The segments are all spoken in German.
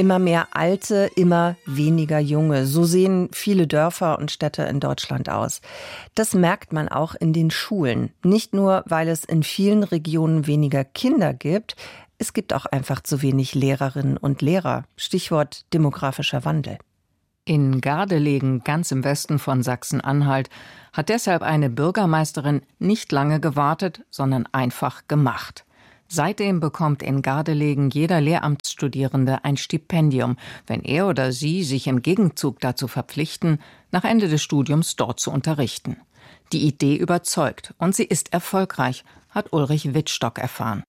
Immer mehr Alte, immer weniger Junge. So sehen viele Dörfer und Städte in Deutschland aus. Das merkt man auch in den Schulen. Nicht nur, weil es in vielen Regionen weniger Kinder gibt, es gibt auch einfach zu wenig Lehrerinnen und Lehrer. Stichwort demografischer Wandel. In Gardelegen, ganz im Westen von Sachsen-Anhalt, hat deshalb eine Bürgermeisterin nicht lange gewartet, sondern einfach gemacht. Seitdem bekommt in Gardelegen jeder Lehramtsstudierende ein Stipendium, wenn er oder sie sich im Gegenzug dazu verpflichten, nach Ende des Studiums dort zu unterrichten. Die Idee überzeugt und sie ist erfolgreich, hat Ulrich Wittstock erfahren.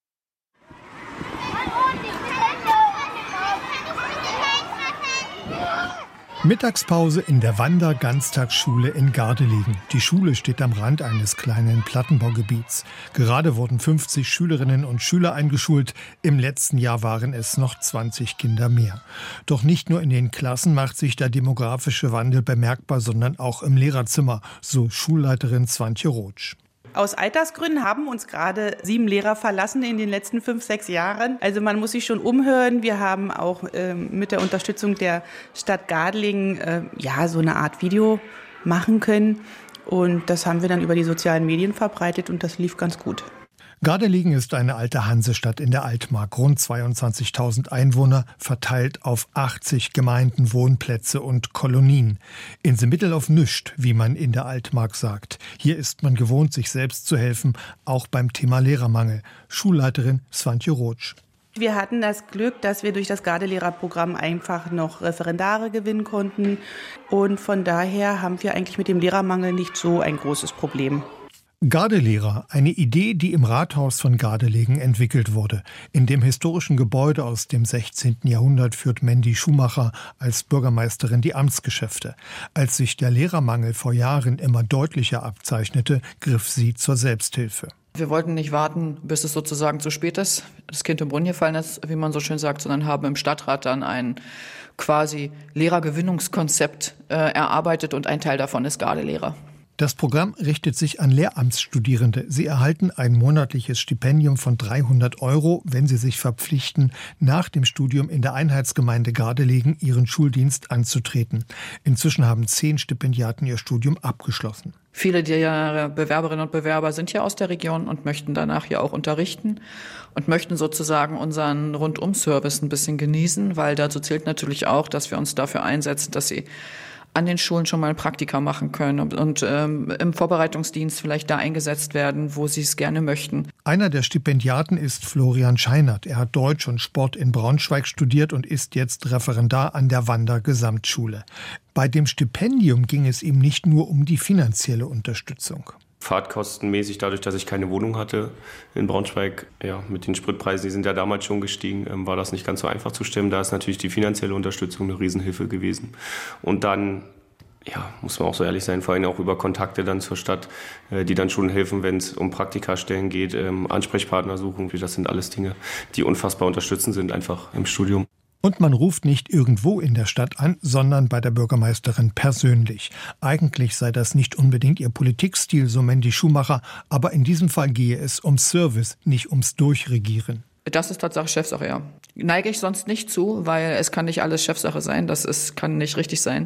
Mittagspause in der Wander-Ganztagsschule in Gardelegen. Die Schule steht am Rand eines kleinen Plattenbaugebiets. Gerade wurden 50 Schülerinnen und Schüler eingeschult. Im letzten Jahr waren es noch 20 Kinder mehr. Doch nicht nur in den Klassen macht sich der demografische Wandel bemerkbar, sondern auch im Lehrerzimmer, so Schulleiterin Swantje Rotsch. Aus Altersgründen haben uns gerade 7 Lehrer verlassen in den letzten 5-6 Jahren. Also man muss sich schon umhören. Wir haben auch mit der Unterstützung der Stadt Gardelegen so eine Art Video machen können. Und das haben wir dann über die sozialen Medien verbreitet und das lief ganz gut. Gardelegen ist eine alte Hansestadt in der Altmark. Rund 22.000 Einwohner, verteilt auf 80 Gemeinden, Wohnplätze und Kolonien. Inselmittel auf nüscht, wie man in der Altmark sagt. Hier ist man gewohnt, sich selbst zu helfen, auch beim Thema Lehrermangel. Schulleiterin Swantje Rotsch. Wir hatten das Glück, dass wir durch das Gardelehrerprogramm einfach noch Referendare gewinnen konnten. Und von daher haben wir eigentlich mit dem Lehrermangel nicht so ein großes Problem. Gardelehrer, eine Idee, die im Rathaus von Gardelegen entwickelt wurde. In dem historischen Gebäude aus dem 16. Jahrhundert führt Mandy Schumacher als Bürgermeisterin die Amtsgeschäfte. Als sich der Lehrermangel vor Jahren immer deutlicher abzeichnete, griff sie zur Selbsthilfe. Wir wollten nicht warten, bis es sozusagen zu spät ist, das Kind im Brunnen gefallen ist, wie man so schön sagt, sondern haben im Stadtrat dann ein quasi Lehrergewinnungskonzept erarbeitet und ein Teil davon ist Gardelehrer. Das Programm richtet sich an Lehramtsstudierende. Sie erhalten ein monatliches Stipendium von 300 €, wenn sie sich verpflichten, nach dem Studium in der Einheitsgemeinde Gardelegen ihren Schuldienst anzutreten. Inzwischen haben 10 Stipendiaten ihr Studium abgeschlossen. Viele der Bewerberinnen und Bewerber sind ja aus der Region und möchten danach ja auch unterrichten und möchten sozusagen unseren Rundum-Service ein bisschen genießen, weil dazu zählt natürlich auch, dass wir uns dafür einsetzen, dass sie an den Schulen schon mal ein Praktika machen können und im Vorbereitungsdienst vielleicht da eingesetzt werden, wo sie es gerne möchten. Einer der Stipendiaten ist Florian Scheinert. Er hat Deutsch und Sport in Braunschweig studiert und ist jetzt Referendar an der Wander-Gesamtschule. Bei dem Stipendium ging es ihm nicht nur um die finanzielle Unterstützung. Fahrtkostenmäßig, dadurch, dass ich keine Wohnung hatte in Braunschweig, mit den Spritpreisen, die sind ja damals schon gestiegen, war das nicht ganz so einfach zu stemmen. Da ist natürlich die finanzielle Unterstützung eine Riesenhilfe gewesen. Und dann, muss man auch so ehrlich sein, vor allem auch über Kontakte dann zur Stadt, die dann schon helfen, wenn es um Praktikastellen geht, Ansprechpartner suchen. Das sind alles Dinge, die unfassbar unterstützend sind, einfach im Studium. Und man ruft nicht irgendwo in der Stadt an, sondern bei der Bürgermeisterin persönlich. Eigentlich sei das nicht unbedingt ihr Politikstil, so Mandy Schumacher, aber in diesem Fall gehe es um Service, nicht ums Durchregieren. Das ist Tatsache Chefsache, ja. Neige ich sonst nicht zu, weil es kann nicht alles Chefsache sein, kann nicht richtig sein.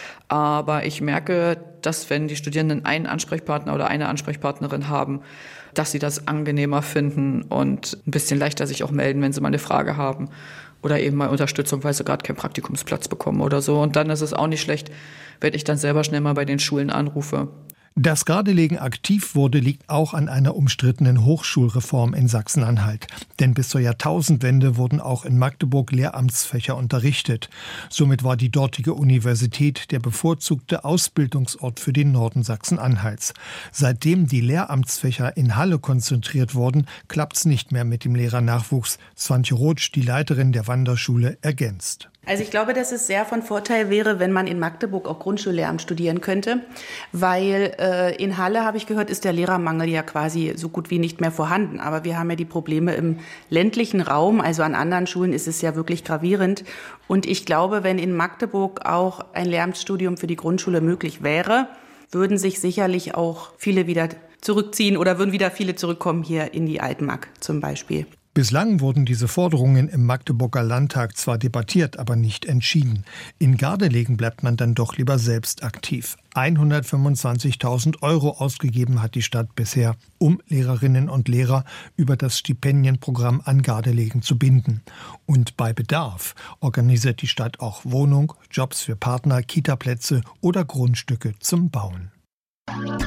Aber ich merke, dass wenn die Studierenden einen Ansprechpartner oder eine Ansprechpartnerin haben, dass sie das angenehmer finden und ein bisschen leichter sich auch melden, wenn sie mal eine Frage haben. Oder eben mal Unterstützung, weil sie gerade keinen Praktikumsplatz bekommen oder so. Und dann ist es auch nicht schlecht, wenn ich dann selber schnell mal bei den Schulen anrufe. Dass Gardelegen aktiv wurde, liegt auch an einer umstrittenen Hochschulreform in Sachsen-Anhalt. Denn bis zur Jahrtausendwende wurden auch in Magdeburg Lehramtsfächer unterrichtet. Somit war die dortige Universität der bevorzugte Ausbildungsort für den Norden Sachsen-Anhalts. Seitdem die Lehramtsfächer in Halle konzentriert wurden, klappt's nicht mehr mit dem Lehrernachwuchs. Swantje Rotsch, die Leiterin der Wanderschule, ergänzt. Also ich glaube, dass es sehr von Vorteil wäre, wenn man in Magdeburg auch Grundschullehramt studieren könnte, weil in Halle, habe ich gehört, ist der Lehrermangel ja quasi so gut wie nicht mehr vorhanden. Aber wir haben ja die Probleme im ländlichen Raum, also an anderen Schulen ist es ja wirklich gravierend. Und ich glaube, wenn in Magdeburg auch ein Lehramtsstudium für die Grundschule möglich wäre, würden sich sicherlich auch viele wieder zurückziehen oder würden wieder viele zurückkommen hier in die Altmark zum Beispiel. Bislang wurden diese Forderungen im Magdeburger Landtag zwar debattiert, aber nicht entschieden. In Gardelegen bleibt man dann doch lieber selbst aktiv. 125.000 € ausgegeben hat die Stadt bisher, um Lehrerinnen und Lehrer über das Stipendienprogramm an Gardelegen zu binden. Und bei Bedarf organisiert die Stadt auch Wohnung, Jobs für Partner, Kitaplätze oder Grundstücke zum Bauen.